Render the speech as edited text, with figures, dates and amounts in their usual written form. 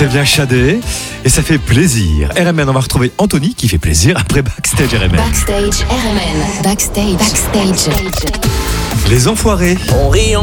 C'est bien Shadé et ça fait plaisir. RMN, on va retrouver Anthony qui fait plaisir après Backstage RMN. Backstage RMN. Backstage. Les enfoirés. On rit,